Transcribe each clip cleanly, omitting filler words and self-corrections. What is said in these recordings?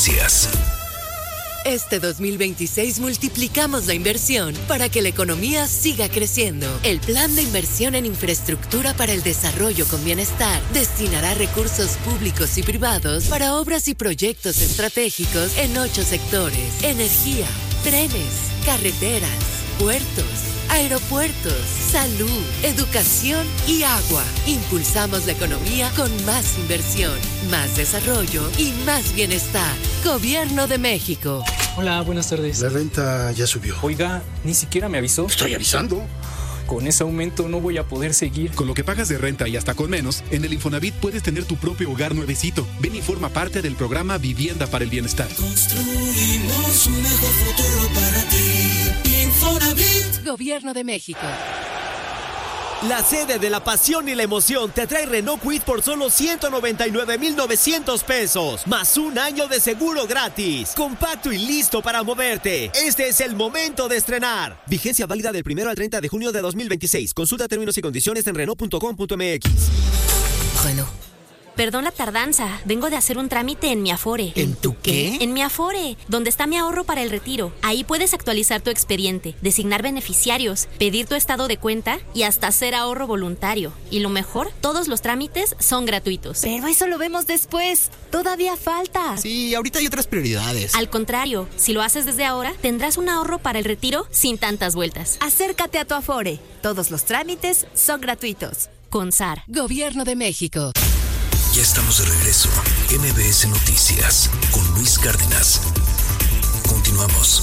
Noticias. Este 2026 multiplicamos la inversión para que la economía siga creciendo. El Plan de Inversión en Infraestructura para el Desarrollo con Bienestar destinará recursos públicos y privados para obras y proyectos estratégicos en 8 sectores: energía, trenes, carreteras, puertos, aeropuertos, salud, educación y agua. Impulsamos la economía con más inversión, más desarrollo y más bienestar. Gobierno de México. Hola, buenas tardes. La renta ya subió. Oiga, ni siquiera me avisó. Estoy avisando. Con ese aumento no voy a poder seguir. Con lo que pagas de renta y hasta con menos, en el Infonavit puedes tener tu propio hogar nuevecito. Ven y forma parte del programa Vivienda para el Bienestar. Construimos un mejor futuro para ti. Infonavit. Gobierno de México. La sede de la pasión y la emoción te trae Renault Kwid por solo 199,900 pesos, más un año de seguro gratis. Compacto y listo para moverte. Este es el momento de estrenar. Vigencia válida del 1 al 30 de junio de 2026. Consulta términos y condiciones en Renault.com.mx. Renault. Perdón la tardanza, vengo de hacer un trámite en mi Afore. ¿En tu qué? En mi Afore, donde está mi ahorro para el retiro. Ahí puedes actualizar tu expediente, designar beneficiarios, pedir tu estado de cuenta y hasta hacer ahorro voluntario. Y lo mejor, todos los trámites son gratuitos. Pero eso lo vemos después. Todavía falta. Sí, ahorita hay otras prioridades. Al contrario, si lo haces desde ahora, tendrás un ahorro para el retiro sin tantas vueltas. Acércate a tu Afore. Todos los trámites son gratuitos. CONSAR. Gobierno de México. Ya estamos de regreso. MBS Noticias con Luis Cárdenas. Continuamos.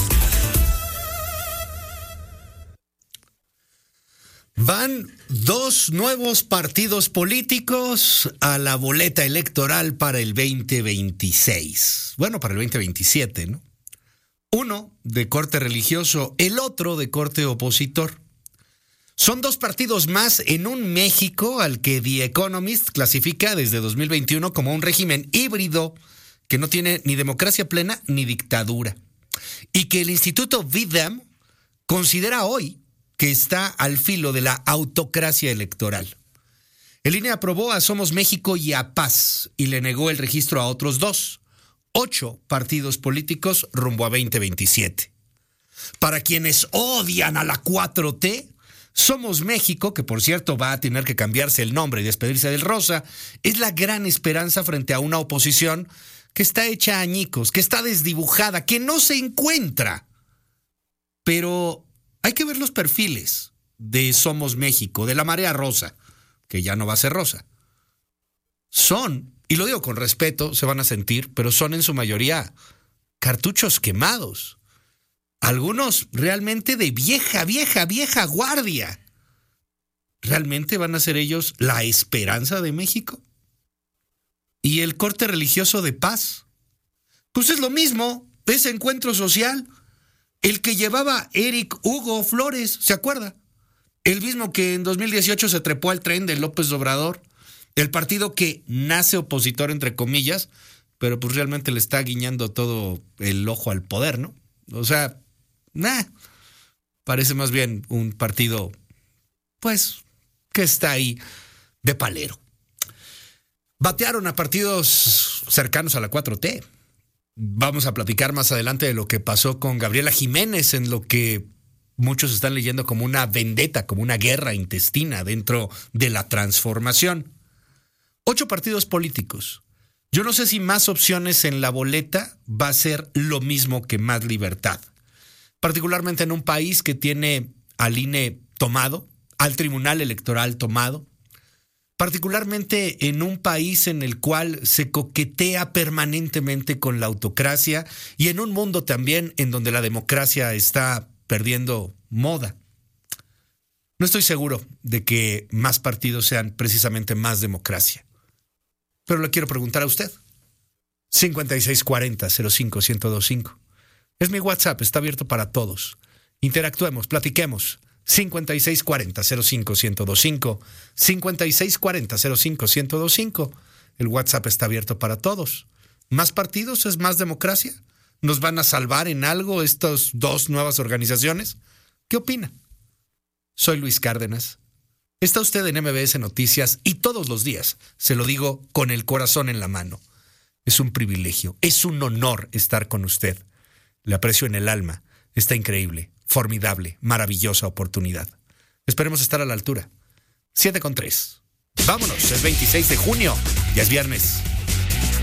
Van 2 nuevos partidos políticos a la boleta electoral para el 2026. Bueno, para el 2027, ¿no? Uno de corte religioso, el otro de corte opositor. Son 2 partidos más en un México al que The Economist clasifica desde 2021 como un régimen híbrido que no tiene ni democracia plena ni dictadura. Y que el Instituto VIDAM considera hoy que está al filo de la autocracia electoral. El INE aprobó a Somos México y a Paz y le negó el registro a otros 8 partidos políticos rumbo a 2027. Para quienes odian a la 4T, Somos México, que por cierto va a tener que cambiarse el nombre y despedirse del rosa, es la gran esperanza frente a una oposición que está hecha añicos, que está desdibujada, que no se encuentra. Pero hay que ver los perfiles de Somos México, de la marea rosa, que ya no va a ser rosa. Son, y lo digo con respeto, se van a sentir, pero son en su mayoría cartuchos quemados. Algunos realmente de vieja guardia. ¿Realmente van a ser ellos la esperanza de México? ¿Y el corte religioso de Paz? Pues es lo mismo, ese encuentro social. El que llevaba Eric Hugo Flores, ¿se acuerda? El mismo que en 2018 se trepó al tren de López Obrador. El partido que nace opositor, entre comillas, pero pues realmente le está guiñando todo el ojo al poder, ¿no? O sea, parece más bien un partido, pues, que está ahí de palero. Batearon a partidos cercanos a la 4T. Vamos a platicar más adelante de lo que pasó con Gabriela Jiménez, en lo que muchos están leyendo como una vendetta, como una guerra intestina dentro de la transformación. 8 partidos políticos. Yo no sé si más opciones en la boleta va a ser lo mismo que más libertad. Particularmente en un país que tiene al INE tomado, al Tribunal Electoral tomado, particularmente en un país en el cual se coquetea permanentemente con la autocracia y en un mundo también en donde la democracia está perdiendo moda. No estoy seguro de que más partidos sean precisamente más democracia. Pero le quiero preguntar a usted. 5640-05-1025. Es mi WhatsApp, está abierto para todos. Interactuemos, platiquemos. 5640-05-1025. 5640-05-1025. El WhatsApp está abierto para todos. ¿Más partidos es más democracia? ¿Nos van a salvar en algo estas 2 nuevas organizaciones? ¿Qué opina? Soy Luis Cárdenas. Está usted en MBS Noticias y todos los días se lo digo con el corazón en la mano. Es un privilegio, es un honor estar con usted. Le aprecio en el alma. Está increíble, formidable, maravillosa oportunidad. Esperemos estar a la altura. 7:03. Vámonos, es 26 de junio. Ya es viernes.